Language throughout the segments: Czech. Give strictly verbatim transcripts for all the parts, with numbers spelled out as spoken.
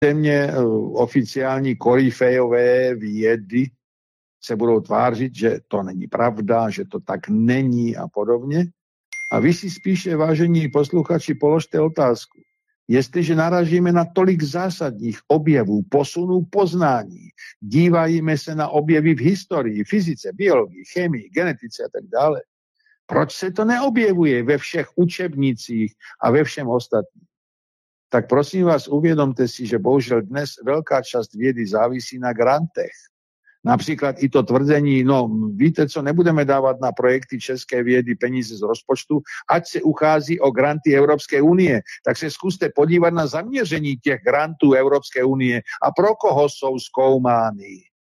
Země oficiální koryfejové vědy se budou tvářit, že to není pravda, že to tak není a podobně. A vy si spíše, vážení posluchači, položte otázku. Jestliže naražíme na tolik zásadních objevů, posunů poznání, díváme se na objevy v historii, fyzice, biologii, chemii, genetice a tak dále, proč se to neobjevuje ve všech učebnicích a ve všem ostatním? Tak prosím vás, uvědomte si, že bohužel dnes velká část vědy závisí na grantech. Například i to tvrzení, no víte co, nebudeme dávat na projekty české vědy peníze z rozpočtu, ať se uchází o granty Evropské unie. Tak se zkuste podívat na zaměření těch grantů Evropské unie a pro koho jsou zkoumány.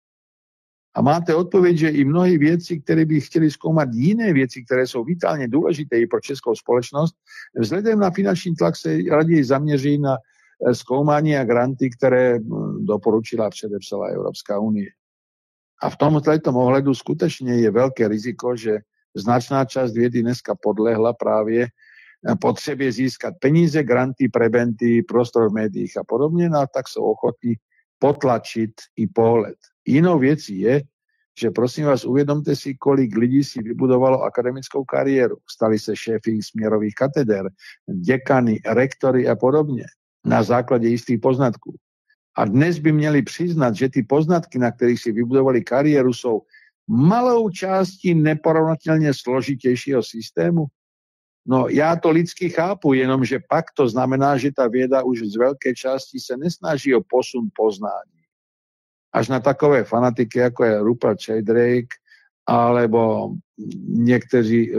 A máte odpověď, že i mnohé věci, které by chtěli zkoumat jiné věci, které jsou vitálně důležité i pro českou společnost, vzhledem na finanční tlak se raději zaměří na zkoumání a granty, které doporučila a předepsala Evropská unie. A v tomto ohledu skutečně je velké riziko, že značná část vědy dneska podlehla právě potřebě získat peníze, granty, prebenty, prostor v médiích a podobně, no tak jsou ochotní potlačit i pohled. Jinou věcí je, že prosím vás, uvědomte si, kolik lidí si vybudovalo akademickou kariéru. Stali se šéfy směrových kateder, děkany, rektory a podobně na základě jistých poznatků. A dnes by měli přiznat, že ty poznatky, na kterých si vybudovali kariéru, jsou malou částí neporovnatelně složitějšího systému. No já to lidsky chápu, jenomže pak to znamená, že ta věda už z velké části se nesnaží o posun poznání. Až na takové fanatiky, jako je Rupert Sheldrake, alebo někteří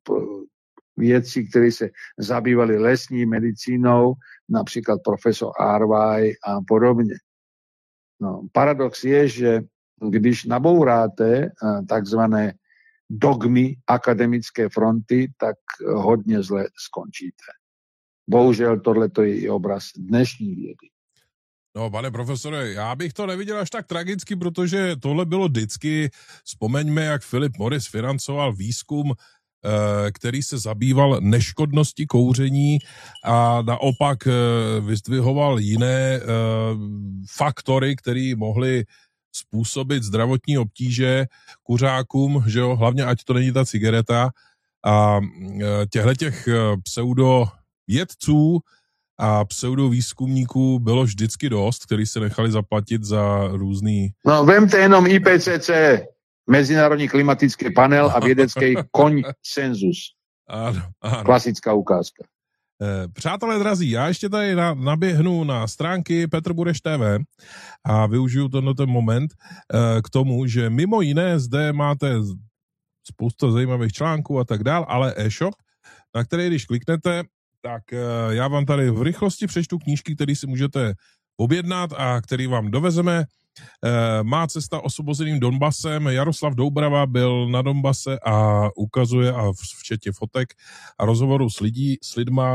vědci, kteří se zabývali lesní medicínou, například profesor Arvai a podobně. No, paradox je, že když nabouráte takzvané dogmy akademické fronty, tak hodně zle skončíte. Bohužel tohleto je i obraz dnešní vědy. No, pane profesore, já bych to neviděl až tak tragicky, protože tohle bylo vždycky. Vzpomeňme, jak Philip Morris financoval výzkum, který se zabýval neškodností kouření a naopak vyzdvihoval jiné faktory, které mohly způsobit zdravotní obtíže kuřákům, že jo, hlavně ať to není ta cigareta. A těchto pseudo vědců a pseudovýzkumníků bylo vždycky dost, který se nechali zaplatit za různý... No, vemte jenom I P C C, Mezinárodní klimatický panel a vědecký konsenzus. Ano, ano. Klasická ukázka. Přátelé drazí, já ještě tady na, naběhnu na stránky Petr Bureš T V a využiju tenhle ten moment k tomu, že mimo jiné zde máte spoustu zajímavých článků a tak dál, ale e-shop, na který když kliknete, tak já vám tady v rychlosti přečtu knížky, které si můžete objednat a který vám dovezeme. Má cesta osvobozeným Donbasem. Jaroslav Doubrava byl na Donbase a ukazuje, a včetně fotek a rozhovorů s, lidí, s lidma,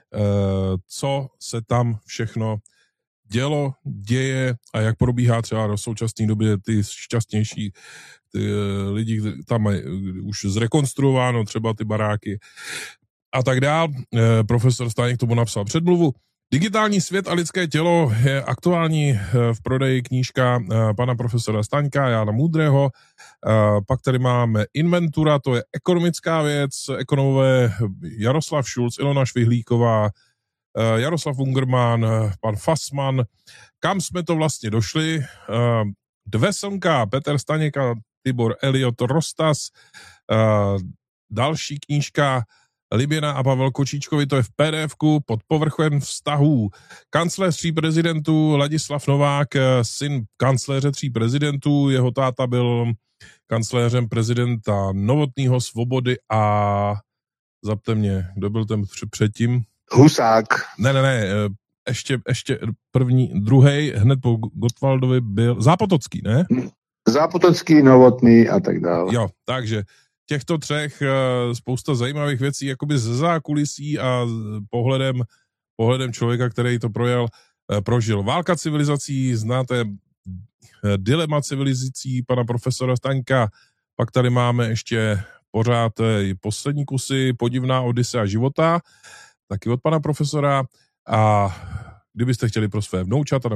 co se tam všechno dělo, děje a jak probíhá třeba do současné doby ty šťastnější ty lidi, tam mají už zrekonstruováno třeba ty baráky a tak dál. Profesor Stáněk k tomu napsal předmluvu. Digitální svět a lidské tělo je aktuální v prodeji knížka pana profesora Staňka, Jána Moudrého. Pak tady máme Inventura, to je ekonomická věc, ekonomové Jaroslav Šulc, Ilona Švihlíková, Jaroslav Ungerman, pan Fassmann. Kam jsme to vlastně došli? Dve slnka, Petr Staněk a Tibor Eliot Rostas. Další knížka Liběna a Pavel Kočíčkovi, to je v P D F-ku pod povrchem vztahů. Kancléř tří prezidentů Ladislav Novák, syn kancléře tří prezidentů, jeho táta byl kancléřem prezidenta Novotného, Svobody a zapte mě, kdo byl ten předtím? Husák. Ne, ne, ne, ještě, ještě první, druhej, hned po Gottwaldovi byl Zápotocký, ne? Zápotocký, Novotný a tak dále. Jo, takže těchto třech spousta zajímavých věcí jakoby ze zákulisí a pohledem, pohledem člověka, který to projel, prožil. Válka civilizací, znáte dilema civilizací pana profesora Staňka, pak tady máme ještě pořád poslední kusy Podivná Odysea života, taky od pana profesora a kdybyste chtěli pro své vnoučata